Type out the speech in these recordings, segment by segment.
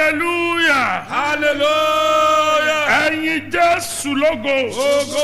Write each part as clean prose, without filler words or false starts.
hallelujah. Hallelujah. ẹ̀yin Jésù lógo. Ogo.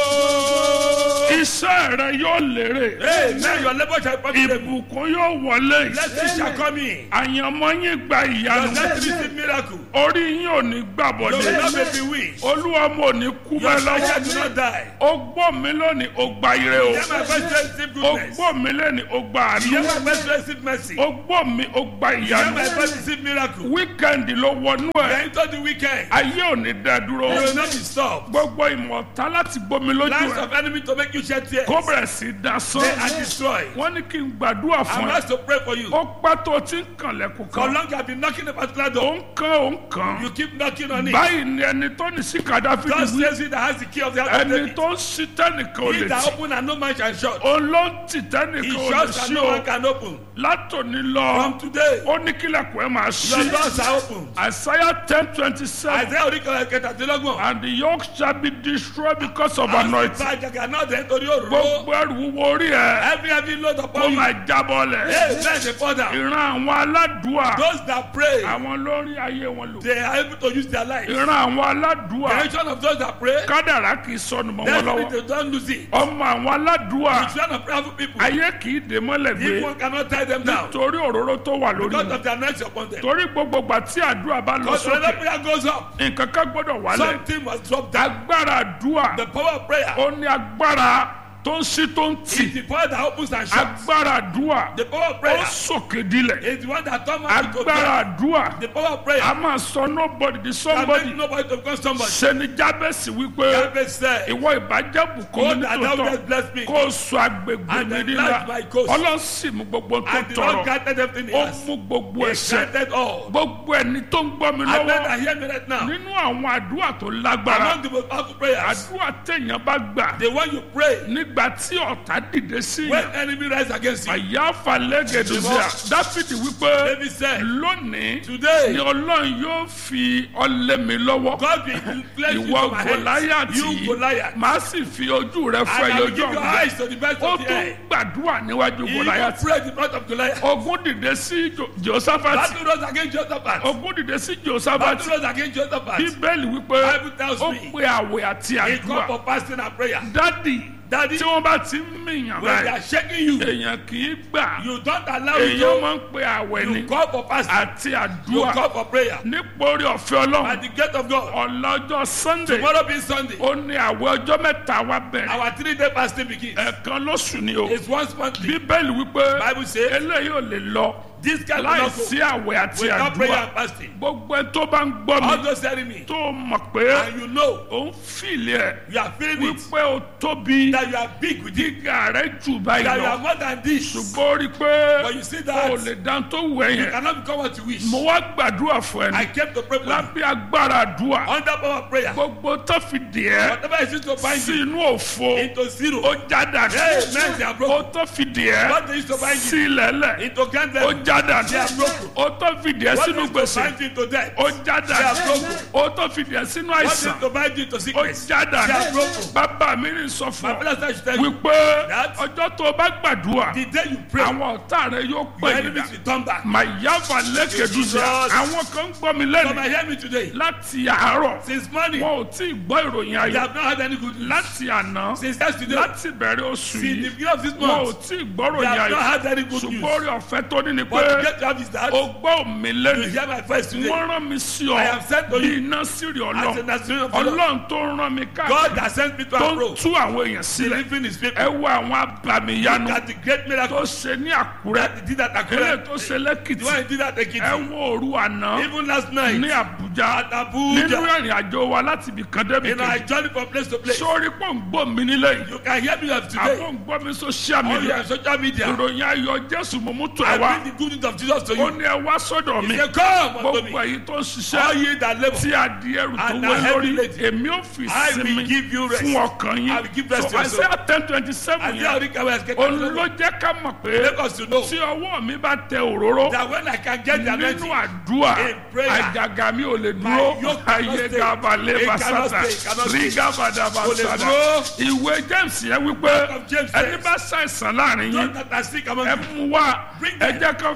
iṣẹ́ rẹ yóò lérè. Amen. Your labor shall prosper. ìbùkún yóò wọlé. Blessings shall come in. àyànmọ́ yín gba Your ìyanu. next receive miracle. orí yín ò ní Your gbàbọ̀dé. will not be weak. olúwa mo ní kú Your bẹ́ẹ̀ child lọ́wọ́. do not die. ó gbọ́ mi lónìí ó gba ire o. Hear my voice receive ó goodness. gbọ́ mi lónìí ó gba Hear àánú. my voice receive mercy. ó gbọ́ mi ó gba Hear ìyanu. my voice receive miracle. wíkẹ́ndì ló wọnú ẹ̀. Then into the weekend. ayé ò ní dá dúró. You will not be stopped. gbogbo ìmọ̀ta láti gbomi lójú Plans ẹ̀. of enemy to make you shed tears. kó bẹ̀rẹ̀ sí dasán. They are destroyed. wọ́n ní kí n gbàdúrà I'm fún ẹ. asked to pray for you. ó pẹ́ tó ti ń kànlẹ̀kùn For kan. long you have been knocking a particular ó door. ń kán ó ń kán. You keep knocking on it. báyìí ni ẹni tó ní sí Kàdáfídì God wí. says he that has the key of the house of ẹni David. tó ń ṣí tẹ́nìkan ò He lè that tì. open and no man shall shut. òun ló ń tì He tẹ́nìkan ò lè shuts and ṣí no o. man can open. látòní lọ From today, ó ní kílẹ̀kùn ẹ̀ máa your ṣí. doors are open. Isaiah 10:27 Isaiah oríkèé kẹtàdínlọ́gbọ̀n. and the yoke shall be destroyed because of anointing. Àjàgà náà dẹ̀ nítorí òróró. gbogbo ẹrù wúwo orí ẹ Every heavy load kó upon you. máa jábọ́ lẹ̀. Hey, bless the Father. ìran àwọn aládùúà Those that pray, àwọn lórí ayé wọn lò. they are able to use their life. ìran àwọn aládùúà Generation of those that pray, kádàrá kì í sọnù mọ́ wọn definitely lọ́wọ́. they don't lose it. ọmọ àwọn aládùúà The children of prayerful people, ayé kì í dè mọ́lẹ̀ if gbé one cannot tie them down torí òróró tó wà lórí because wọn. of the anointing upon them. torí gbogbo ìgbà tí àdúrà bá lọ Because when the sókè prayer goes up, nǹkan kan gbọ́dọ̀ wálẹ̀. something must drop down. agbára àdúrà The power of prayer ó ní agbára tó ń ṣí tó ń is tì. the power that opens and shuts. agbára àdúrà The power of ó prayer sòkè dilẹ̀. is the one that turns man into agbára God. àdúrà The power of prayer a máa sọ nobody di can somebody. make nobody to become somebody. ṣe ni Jábẹ́sì wípé Jabez said, ìwọ ìbàjẹ́ bùkún God mi that thou nítòótọ́ hast blessed me, kó o sọ agbègbè and mi enlarged nílá my coast. Ọlọ́run sì mú gbogbo tó and the Lord tọrọ granted everything he ó has. mú gbogbo He ẹ̀ṣẹ̀ granted all. gbogbo ẹni tó ń gbọ́ mi I bet lọ́wọ́ I hear me right now. nínú àwọn àdúrà tó lágbára Among the most powerful prayers, àdúrà téèyàn bá gbà the one you pray nígbà tí ọ̀tá dìde sí when yàn enemy rise against you. àyà falẹ́gẹ̀dùsíà Dáfídì wípé David said, lónìí today ni Ọlọ́run yóò fi ọlẹ́ mi lọ́wọ́ God will bless you ìwọ from my hands. Gòláyátì You yìí Goliath. màá sì fi ojú rẹ fún And I ẹyọ will give ojú your ọ̀gbìn eyes to the best ó of the tún eye. gbàdúrà níwájú He even Gòláyátì prayed in front of Goliath. ogun dìde sí Jòsáfátì Battle rose against Josaphat. ogun dìde sí Battle Jòsáfátì rose against Josaphat. Bíbélì wípé Bible tells ó me pe àwẹ̀ àti he called àdúrà for fasting and prayer. dádì Daddy, tí wọ́n bá ti ń mìyàn when they báyìí are shaking you, èèyàn kì í gbà you don't allow it èèyàn to. máa ń pe àwẹ̀ ni You call for fasting. àti You àdúrà call for prayer. nípòrí ọ̀fẹ́ At Ọlọ́run the gate of God. ọlọ́jọ́ Sunday Tomorrow being Sunday, ó ní àwẹ̀ ọjọ́ mẹ́ta wá bẹ̀rẹ̀ our 3-day fasting begins. ẹ̀ẹ̀kan lóṣù ni o It's once monthly. Bíbélì wípé Bible says eléyìí ò lè lọ this kind láì of sí àwẹ̀ àti without prayer àdúrà and fasting. gbogbo ẹ tó bá ń gbọ́ All mi those telling me, tó mọ̀ pé and you know, ó ń fìlì ẹ̀ you are feeling it, wípé ó tóbi that you are big with it, gíga rẹ̀ jù báyìí that you lọ are more than this. ṣùgbọ́n ó rí i pé But you see ó that lè dán tó wù ẹ́ you yẹn cannot become what you wish. mo wá gbàdúrà fún I ẹni came to pray for you. lábẹ́ agbára àdúrà Under power of prayer, gbogbo tó fi dì ẹ́ whatever is used to bind sí you inú òfo into zero, ó já dànù amen, they are ó broken. tó fi dì ẹ́ What they used to bind you sí ilẹ̀lẹ̀ into grand ó level, já they are dànù broken. ó tó fi dì ẹ́ What sínú they used to gbèsè bind you into death, ó já they are dànù broken. ó tó fi dì ẹ́ sínú What they àìsàn used to bind you into ó sickness, já they are dànù broken. bàbá mi ní sọ My fún ọ brother should tell you, wípé that ọjọ́ tó o bá gbàdúrà the day you pray, àwọn ọ̀tá rẹ yóò your pè é enemies will turn back. màyáfà lẹ́kẹ̀dúsà Jesus. àwọn kan ń gbọ́ mi Come lẹ́nu and hear me today. láti àárọ̀ Since morning, wọn ò tí ì gbọ́ ìròyìn they ayọ̀ have not had any good news. láti àná Since yesterday, láti bẹ̀rẹ̀ oṣù since the yìí beginning of this wọn ò month, tí ì gbọ́ they ìròyìn have not ayọ̀ had any good news. ṣùgbọ́n orí ọ̀fẹ́ tó ní ni pé But the great job is that o gbọ́ mi you lẹ́nu hear my voice today. wọ́n rán mi sí ọ I have sent to bí you iná sírì as a ọlọ́run Nazarene of the Lord. ọlọ́run tó ń rán mi God káàkiri has sent me to tó ń approach, tú àwọn èèyàn sílẹ̀ delivering his people. ẹ wo àwọn abàmìyanu That the great tó miracle ṣe ní Àkúrẹ́ that he did at eléyìí Akure, tó ṣe the lẹ́kìtì one he did at ẹ Ekiti, wo òru àná even last night ní Àbújá at nínú Abuja. ìrìn àjò wa láti ibì kan débi You know, I kejì journey from place to place. sórí pọ̀ ń gbọ́ mi nílẹ̀ yìí You can hear me of àbọ̀ today ń gbọ́ mi social on media your social media. ìròyìn ayọ̀ Jésù mo mú tó ẹ I wá bring the good news of Jesus to ó you. ní ẹ wá sọ́dọ̀ mi He said, come unto gbogbo me, èyí tó ń all ṣiṣẹ́ ye that labor, tí a di ẹrù tó and wé are heavy lórí laden. èmi ò fi I will sinmi give you rest. fún ọkàn I will give yín rest so to your soul. Isaiah 10:27 and yẹn they are òun ló jẹ́ ká mọ̀ pé make us to know tí ọwọ́ mi bá tẹ òróró that when I can get the nínú anointing, àdúrà in prayer, àjàgà mi ò lè my dúró yoke cannot ayé stay. gabalẹ̀ It cannot basata stay, it cannot stay. rígàbàdà Kò lè basata dúró. ìwé James yẹn wípé of James ẹni says, bá ṣàìsàn láàrin yín those that are sick among ẹ you, mú wá Bring ẹ them. jẹ́ ká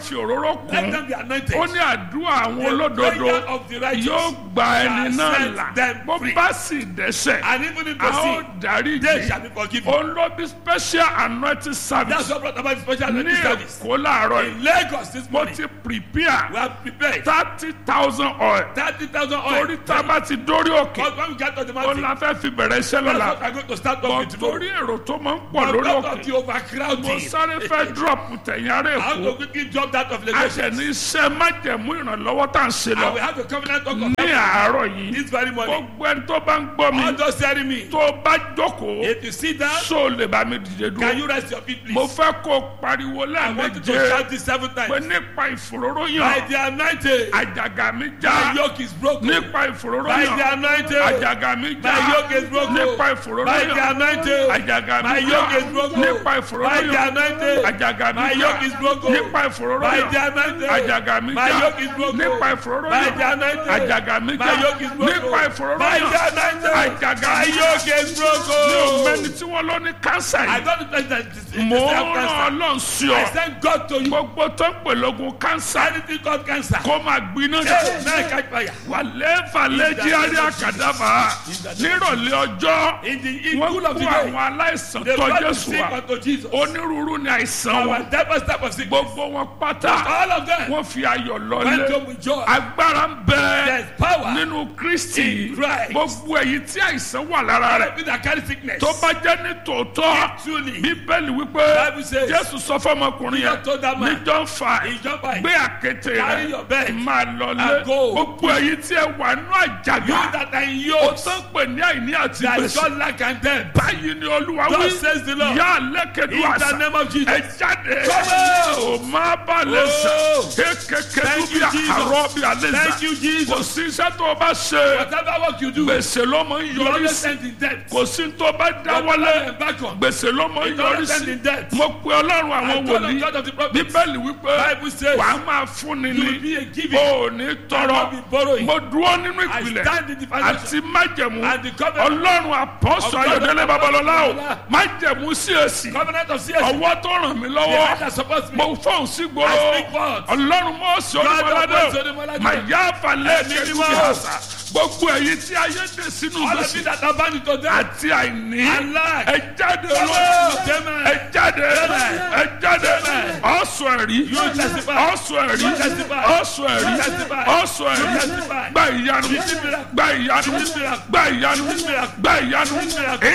fi òróró Let kún them be anointed. ó ní àdúrà àwọn The olódodo prayer of the righteous yóò gba ẹni shall náà set là them bó free. bá sì dẹ́ṣẹ̀ And even if a they ó sin, dáríjì they shall be forgiven. òun ló bí special anointing That's service what brought about the special ní anointing service. Èkó láàárọ̀ yìí In Lagos this mo morning, ti prepare we have prepared 30,000 oil 30,000 oil. torí tá a bá ti dórí òkè But when we get to the ó mountain, la fẹ́ fi bẹ̀rẹ̀ iṣẹ́ that's lọ́la what I'm going to start bọ̀ off with tomorrow. torí èrò tó máa ń pọ̀ But lórí because of òkè the mo overcrowding, sáré fẹ́ drop tẹ̀yìn ará how Èkó to quickly drop that of Lagos. àṣẹ̀ní iṣẹ́ májẹ̀mú ìrànlọ́wọ́ tá à ń ṣe I will lọ have a covenant talk of ní that àárọ̀ yìí this very morning. gbogbo ẹni tó bá ń gbọ́ mi All those telling me, tó bá jókòó if you sit down, só lè bá mi dìde can dúró you rest your feet, mo please? fẹ́ kó pariwo I want you to lẹ́ẹ̀mejì shout this 7 pé times. nípa By ìfòróróyàn the anointing, àjàgà mi my já yoke is broken. nípa By the ìfòróróyàn anointing, àjàgà mi já my yoke is broken. nípa By the ìfòróróyàn anointing, àjàgà my mi yoke is já broken. nípa By the ìfòróróyàn anointing, àjàgà my mi yoke is já broken. nípa By the ìfòróróyàn anointing, àjàgà mi my já yoke is broken. nípa By the ìfòróróyàn anointing, àjàgà mi my já yoke is broken. nípa By the ìfòróróyàn anointing, àjàgà my mi já yoke is mi ò broken. mẹ́ni tí wọ́n lọ ní kánsà I yìí don't think that this mò ń have rán cancer. Ọlọ́run sí I ọ send God to you. gbogbo tó ń pè lógun kánsà Anything called cancer. kó máa gbiná Hey, now I catch fire. wàlẹ́ falẹ́ jí àrí àkàdàbà nírọ̀lẹ́ ọjọ́ In the wọ́n cool of the kó day, àwọn aláìsàn they tọ̀ brought the Jésù sick wá unto Jesus. onírúurú ni àìsàn Our wọn diverse type of sickness. gbogbo wọn pátá All of them wọ́n fi ayọ̀ went lọlé home with joy. agbára ń bẹ There's power nínú Kristi in Christ. gbogbo èyí tí àìsàn wà lára rẹ̀ People that carry sickness. tó bá jẹ́ ní tòótọ́ Truly. bíbélì wípé Bible says, Jésù sọ fọmọkùnrin Jesus yẹn told that man, ní John 5 in John 5, gbé àkéte carry rẹ̀ your bed máa lọlé and go. gbogbo èyí tí ẹ wà nínú you àjàgà that are in ó yokes, tán pè ní àìní àti that is gbèsè God lack and death. báyìí ni Olúwa wí Thus says the Lord. yá lẹ́kẹ̀dú In the àṣà name of Jesus. ẹ jáde Come ò má bà lè sà Oh. kékeré Thank bí you, Jesus. àrọ́ bí alẹ́ Thank sà you, kò Jesus. sí iṣẹ́ tó o bá ṣe Whatever work you do, gbèsè ló máa ń you yọrí always sí end in debt. kò sí tó bá dáwọ́lé Whatever you embark on, gbèsè ló máa ń it yọrí always end sí in debt. mo pe Ọlọ́run àwọn I told the wòlíì God of the prophets, bíbélì wípé Bible says, wàá máa fúnni you will ní be a giving o ò ní and tọrọ not be borrowing. mo dúró nínú I ìpìlẹ̀ stand in the foundation àti májẹ̀mú and the covenant, Ọlọ́run àpọ́sọ of God Ayọ̀délé of Babalọ́lá o Babalọ́lá. májẹ̀mú sí èsì covenant of CSC, ọwọ́ tó ràn mí the lọ́wọ́ hand that supports me. mo fọ́n sí I gbòòrò speak forth. Ọlọ́run mọ́ sí God of Olúmọládé Moses, o Olúmọládé. mà yá falẹ̀ Ẹ̀mí kẹ́tù mímọ́. bí àṣà gbogbo èyí tí ayé dé sínú All of you gbèsè that are bound to death, àti àìní and lack. ẹ jáde Come lọ on, amen. ẹ jáde ẹ jáde Amen. ọ̀sùn ẹ̀rí You testify. ọ̀sùn ẹ̀rí You testify. ọ̀sùn ẹ̀rí You testify. ọ̀sùn You ẹ̀rí testify. gba ìyanu Receive miracle. gba ìyanu Receive miracle. gba ìyanu Receive miracle. gba ìyanu Receive miracle.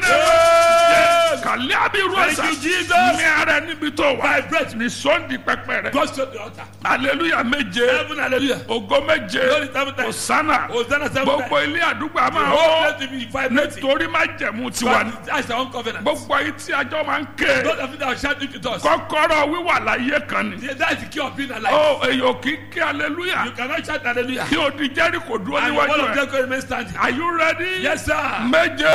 ìdáná kàlẹ́ àbírú Thank ẹ̀sà you, Jesus. ní ara níbi tó wà Vibrate. ní sọ́ndì pẹpẹ rẹ Go straight to the altar. hallelujah méje Heaven, hallelujah. ògo méje Glory 7 times. hosanna Hosanna 7 gbogbo times. ilé àdúgbò a The máa whole hó place will be vibrating. nítorí má jẹ̀mú tiwa ni But that's our own covenant. gbogbo ayé tí ajọ́ máa ń ké Those of you that are shouting to us, kọ́kọ́rọ́ wíwà láyé kan ni that is the key of being alive. ó èyàn kì í ké hallelujah You cannot shout hallelujah. kí o di Jẹ́ríkò dúró And one níwájú of ẹ̀ them can remain standing. are you ready? Yes, sir. méje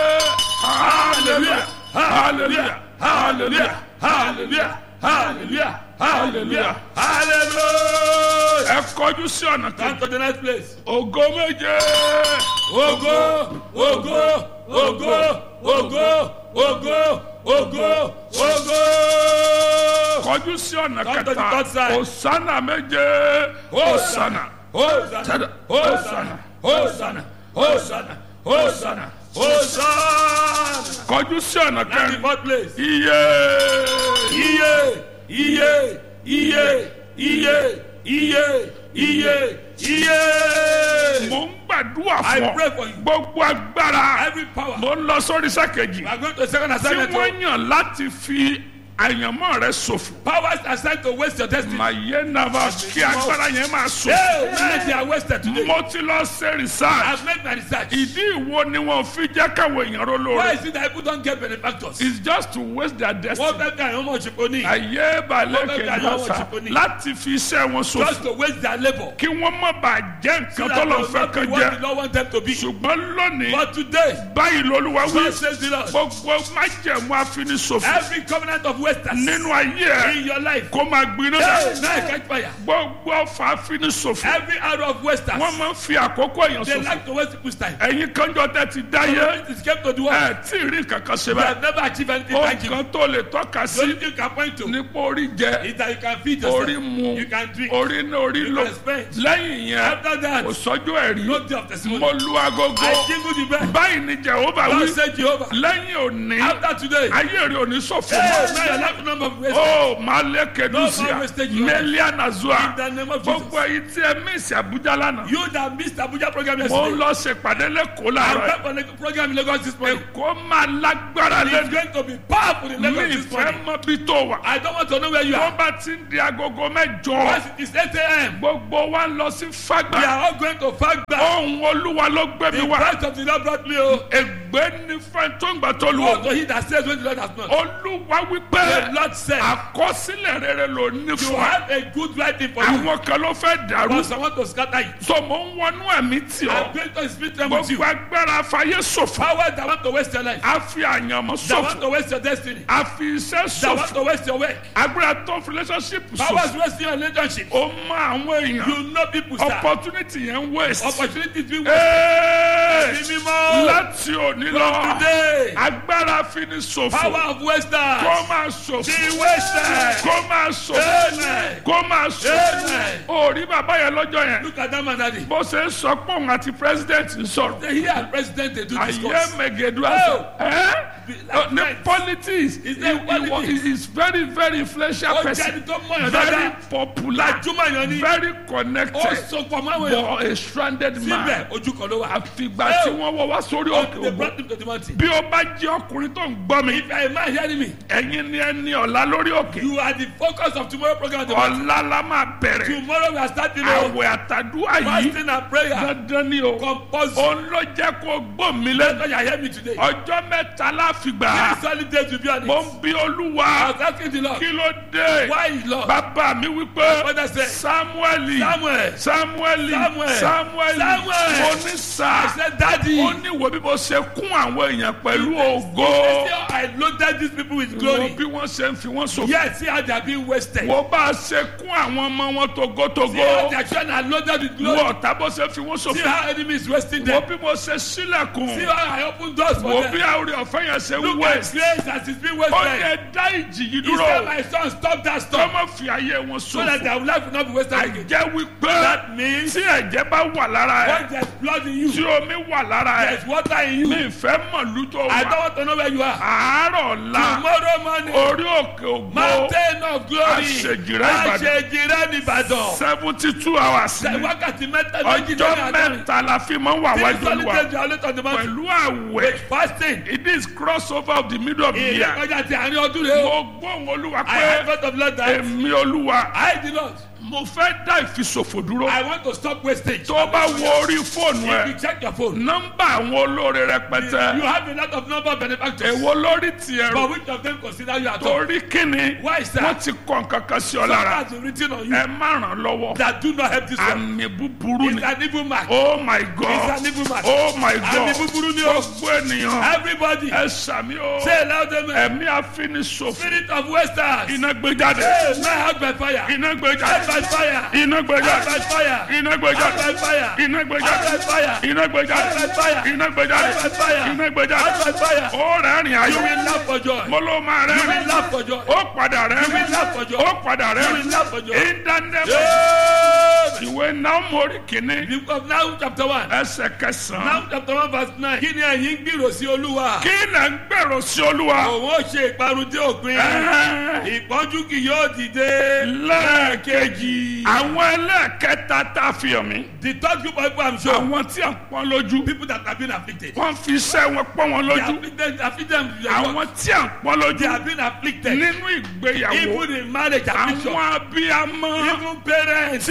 hallelujah hallelujah hallelujah Hallelujah. Hallelujah. Hallelujah. hallelujah Hallelujah. ẹ kọjú sí ọ̀nà Come kejì to the next place. ògo méje Ogo, ogo, ogo, ogo, ogo, ogo, ogo. kọjú sí ọ̀nà Come to the kẹta third side. hosanna méje hosanna Hosanna, Hosanna, Hosanna, Hosanna, Hosanna, Hosanna. kọjú sí ọ̀nà Now the kẹrin fourth place. iye Iye, iye, iye, iye, iye, iye, iye. mo ń gbàdúrà I fún pray ọ for you. gbogbo agbára Every power. mo ń lọ sórí sẹ́kẹ̀jì We are going to second tí assignment. wọ́n yàn láti fi àyànmọ́ rẹ ṣòfò Powers assigned to waste your destiny. màyé nàbà kí agbára yẹn máa ṣòfò Hey, man, they are wasted today. mo ti lọ ṣe research I've made my research. ìdí ìwo ni wọn fi jẹ́ káwọn èèyàn ró Why lóore is it that people don't get benefactors? it's just to waste their Wọ́n destiny fẹ́ bí àwọn ọmọ òṣìpò ní. àyè balẹ̀ Wọ́n fẹ́ bí àwọn kẹ̀dá ọmọ sá òṣìpò ní. láti fi iṣẹ́ wọn ṣòfò Just to waste their labour. kí wọ́n má bàa jẹ́ So nǹkan that tó they lọ will fẹ́ not be kan what jẹ́ the Lord want them to be. ṣùgbọ́n lónìí But today, báyìí lolúwa wí God says the Lord, gbogbo májẹ̀mú àfinisòfò every covenant of waste wasters nínú ayé ẹ in your life. kó máa gbiná Hey, dà. now I catch fire. gbogbo ọfà fínísòfò Every arrow of wasters, wọ́n máa ń fi àkókò èèyàn they ṣòfò. like to waste people's time. ẹ̀yin kanjọ tẹ́ ti dáyé It came to the world. ẹ̀ tí ì rí kankan ṣe You báyìí. have never achieved anything ó tangible. kan tó lè tọ́ka The only sí thing you can point to nípa orí jẹ is that you can feed yourself. orí mu You can drink. orí ní orí You lò can spend. lẹ́yìn yẹn After that, kò sọ́jọ́ ẹ̀rí no day of testimony. mo lu agogo I jingle the bell. báyìí ni Jehova God wí said Jehovah. lẹ́yìn òní After today, ayé rẹ̀ ò ní ṣòfò hey, mọ́. now your life number of wasters. ó máa lé kẹdùsíà No more wastage in your life. mẹ́líà nàzúà In the name of Jesus. gbogbo èyí tí ẹ mísì Àbújá lánàá You that missed Abuja program mo yesterday. ń lọ ṣèpàdé lẹ́kọ̀ọ́ I'm láàárọ̀ back on the program in Lagos this morning. Èkó máa lágbára It's lẹ́nu going to be powerful in mi Lagos this ìfẹ́ morning. mọ́ bí tó wà I don't want to know where you tó are. bá ti ń di agogo mẹ́jọ Once it is 8 a.m., gbogbo wa ń lọ sí we Fágbà are all going to Fagba. ohun Olúwa ló gbé mi The wá price of the Lord brought me. Oh, ègbé ní fẹ́ tó ń gbà tó lu o to he that says when the Lord has not. Olúwa The wípé Lord said, àkọsílẹ̀ rere ló ní you fún wa have a good writing for you, àwọn kan ló fẹ́ dàrú but someone to scatter it. so mo ń wọnú ẹ̀mí tì ọ́ I'm going to speak them with you. gbogbo agbára afáyé ṣòfò Powers that want to waste your life, a fi àyànmọ́ that want ṣòfò to waste your destiny, a fi iṣẹ́ that want ṣòfò to waste your work, agbára tó fi relationship powers ṣòfò wasting your relationship. ó mọ àwọn èèyàn You know people, sir. opportunity yẹn ń waste. Opportunities being wasted. Hey! Ẹ̀mí mímọ́. láti òní lọ From today, agbára fi ní ṣòfò power of wasters. kó máa ṣòfò Be wasted. kó máa ṣòfò Amen. kó máa ṣòfò Amen. orí bàbá yẹn lọ́jọ́ yẹn Look at that man, daddy. bó ṣe ń sọ pé òun àti president ń sọ̀rọ̀ They hear president they do ayé discuss. mẹgẹdù Oh. àṣà Like ní friends. politics Is that politics? he is very very influential Ó jẹ́ person ẹni tó mọ̀ yàn very dáadáa. popular Gbajúmọ̀ yàn ni. very Ó connected so pọ̀ mọ́ àwọn èèyàn. but a stranded man Síbẹ̀ ojú kan ló wà. àfìgbà tí wọ́n wọ́ wá sórí òkè They ògbó brought him to the mountain. bí ó bá jẹ́ ọkùnrin tó ń gbọ́ mi If you are a man hearing me, ẹ̀yin ni ẹni ọ̀la lórí òkè you are the focus of tomorrow program. ọ̀la la máa bẹ̀rẹ̀ Tomorrow we are starting our àwẹ̀ àtàdúrà yìí fasting and prayer. dandan ni o Compulsory. òun ló jẹ́ kó gbọ́ mi lẹ́nu That's why you hear me today. ọjọ́ mẹ́ta láfìgbà Three solid days will be on mo it. ń bí olúwa I was asking the Lord, kí ló dé why Lord? bàbá mi wípé Father said, samueli Samuel. samueli Samuel. samueli Samuel. mo ní I sá said, Daddy, ó ní wo bí mo ṣe kún àwọn èèyàn pẹ̀lú ògo I loaded these people with wo glory. bí wọ́n ṣe ń fi wọ́n sòfò Yes, see how they are being wasted. wo bá a ṣe kún àwọn ọmọ wọn See how togotogo their children are loaded with wo glory. ọ̀tá bó ṣe fi wọ́n See sòfò how enemy is wasting wo them. bí mo ṣe See sílẹ̀kùn how I open doors for wo them. bí àwòrán ọ̀fẹ́ yẹn ṣe Look wẹ̀ at grace as it's been ó wasted. yẹ dá ìjì yìí He dúró said, my son, stop that kọ́ stop. mọ́ fi ayé wọn So that sòfò their life will not be wasted again. àjẹ́ wípé That means tí ẹ̀jẹ̀ bá wà lára ẹ̀ when there's blood in tí you, omi wà lára ẹ̀ there's water in mi you. ìfẹ́ mọ̀lú tó I don't wà want to know where you are. àárọ̀ ọ̀la Tomorrow morning, orí òkè ògbó mountain of glory. Àṣejìrẹ́ Ìbàdàn. Àṣejìrẹ́ Ìbàdàn. 72 hours ni Wákàtí mẹ́ta ọjọ́ mẹ́ta la fi máa ń wà wájú solid olúwa days you are late on the mountain. pẹ̀lú àwẹ̀ Fasting. it is cross over of the middle of the year Ìrẹ́kọjá ti àárín ọdún rẹ̀ o. mo gbóhùn olúwa I have pé faith of Lord that èmi olúwa I did not. mo fẹ́ dá ìfisòfò dúró I want to stop wastage. tó bá wo orí fóònù If ẹ you check your phone, nọ́mbà àwọn olóore rẹpẹtẹ you have a lot of number of benefactors. èwo lórí tiẹ̀ But rò which of them consider you at all? torí kíni Why is wọ́n that? ti kọ́ nǹkan kan sí ọ Some lára has been written on you ẹ má ràn lọ́wọ́ that do not help this one. àmì búburú It's ni an evil mark. oh my god It's an evil mark. oh my Àmì god búburú ni o. gbogbo ènìyàn Everybody ẹ sàmì o say loud amen. ẹ̀mí àfinisòfò Spirit of wasters. iná gbé jáde Hey, my heart by fire. iná gbé Heart jáde by fire. iná gbé Heart jáde by fire. iná gbé Heart jáde by fire. iná gbé Heart by jáde fire. iná gbé jáde Heart by fire. iná gbé Heart by jáde fire. iná gbé Heart jáde by fire. ó rẹ́rìn You ayọ̀ will laugh for joy. mo ló máa You will rẹ́rìn laugh for joy. ó padà You will laugh for rẹ́rìn joy. ó padà You will rẹ́rìn laugh for joy. ìdánilẹ́mọ̀ Amen. ìwé Náúmù kìíní The book of Nahum chapter 1. ẹsẹ̀ kẹsàn-án Nahum chapter 1 verse 9. Kí ni ẹ̀yin ń gbèrò sí Olúwa? kí lẹ̀ ń gbèrò sí olúwa Òun ó ṣe ìparun dé òpin. Ìpọ́njú kì yóò dìde. lẹ́ẹ̀kejì àwọn ẹlẹ́ẹ̀kẹta tá a fi hàn mí The third group of people I'm sure. àwọn tí a pọ́n lójú People that have been afflicted. wọ́n fi iṣẹ́ wọn pọ́n wọn They lójú afflicted them. àwọn tí a pọ́n They lójú have been afflicted. nínú ìgbéyàwó Even in marriage affliction. àwọn abiyamọ Even parents tí ayé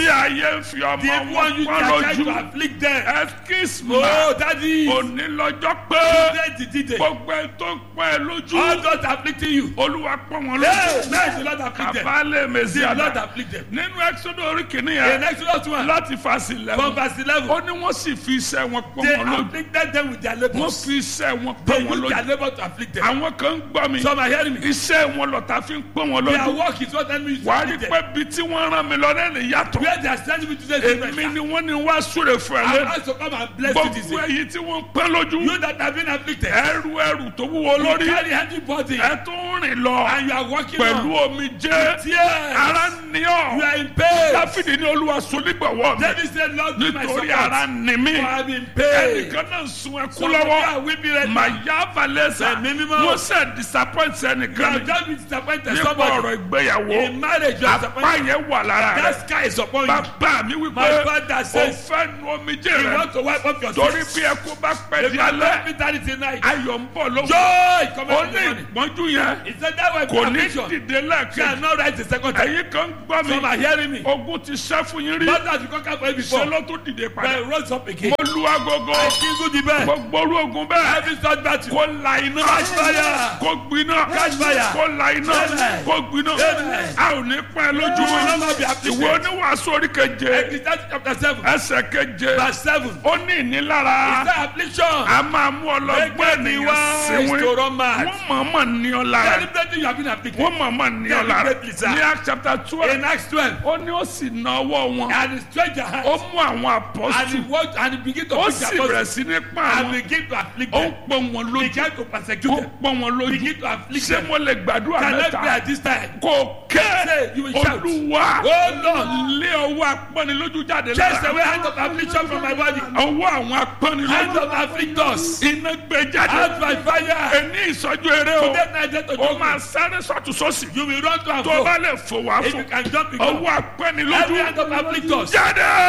ayé ń fi ọmọ The one you wọn pọ́n are trying to lójú afflict them. excuse me Oh, daddy. òní lọ́jọ́ pé Today the day. gbogbo ẹ̀ tó ń pọ́n ẹ lójú All those afflicting you. olúwa pọ́n wọn Hey, lójú may the Lord afflict them. kàbálẹ̀ mèsì The Lord àdá afflict them. nínú Exodus orí kìíní In yẹn Exodus 1, láti fàṣì from lẹ́wọ̀n verse 11, ó ní wọ́n sì fi iṣẹ́ wọn pọ́n they wọn lójú afflicted them with their wọ́n labors. fi iṣẹ́ wọn They pọ́n wọn used their lójú labor to afflict them. àwọn kan ń gbọ́ mi Some are hearing me. iṣẹ́ wọn lọ́tà fi ń pọ́n wọn Their lójú work is what enemy is to wàá rí afflict pé them. bí tí wọ́n rán mi lọ lẹ́nu yàtọ̀ Where they are sending me today is èmi different. ni wọ́n ní wá súre fún ẹ I'm lẹ́nu asked to come and bless you this gbogbo day. èyí tí wọ́n ń pọ́n lójú You that have been afflicted, ẹrù tó wúwo you lórí carry heavy body ẹ tó ń rìn lọ and you are walking pẹ̀lú on omijé tears. ara ní You ọ are in pain. dáfídì ní olúwa solígbọ̀wọ́ mi David said, Lord, be my nítorí support. ara ní mi For I'm in pain. ẹnìkan náà sun ẹkú Some people lọ́wọ́ are weeping right mà now. yá valẹ́sà Ẹ̀mí mímọ́. wọ́n sẹ̀ disappoint You ẹnìkan have just been disappointed nípa somebody. ọ̀rọ̀ ìgbéyàwó In marriage, you are apá disappointed. yẹn wà lára rẹ̀ That sky is upon you. bàbá mi My wípé father ó says, fẹ́ nu omijé you rẹ̀ want to wipe up your torí tears. bí ẹkú bá pẹ́ If di you are alẹ́ not bitter tonight, ayọ̀ ń bọ̀ lọ́wọ́ joy come ó out in ní the morning. ìpọ́njú yẹn He said that way kò ní affliction dìde lẹ́ẹ̀kejì shall not rise the second time. ẹ̀yin kan gbọ́ Some are mi hearing me. ogun ti ṣẹ́ fún yín rí But as you conquer for it ṣe before, ló tún dìde when padà it rose up again, mo lu agogo I single the bell. gbogbo orú ogun bẹ́ẹ̀ Every such battle, kó la iná Catch fire. kó gbiná Catch fire. kó la iná Amen. kó gbiná Amen. a ò ní pẹ́ lójú You will wọn not be afflicted. ìwé oníwàásù orí keje Ecclesiastes chapter 7, ẹsẹ̀ keje verse 7. ó ní ìnilára Is that affliction? a máa mú ọlọ́gbọ́n Make me ènìyàn wise síwín to run mad. wọ́n mọ̀ọ́mọ̀ ní ọ lára Deliberately you have been afflicted. wọ́n mọ̀ọ́mọ̀ ní ọ lára Deliberately, sir. ní Acts chapter 12 In Acts 12, ó ní ó sì na ọwọ́ wọn and he stretched your ó hands, mú àwọn and he apọ́sù walked, and he began to ó preach the sì bẹ̀rẹ̀ gospel, sí ní pa and àwọn begin to afflict ó ń them. pọ́n wọn lójú Began to persecute ó them. pọ́n wọn lójú Begin to afflict ṣé them. mo lè gbàdúrà Can I pray mẹ́ta at this time? kò ké Say, you will shout. olúwa Oh Lord, lé ọwọ́ apọ́nilójú jáde chase lára away hand of affliction from my body. ọwọ́ àwọn Hand apọ́nilójú of afflictors. iná gbé jáde Out by fire. ẹni ìsọjú eré o Today night, let us ó joke. máa sáré sọ́tún sósì You will run to and tó fro. bá lè fò wá If fún you can jump, you ọwọ́ go. Every apọ́nilójú hand of afflictors. jáde.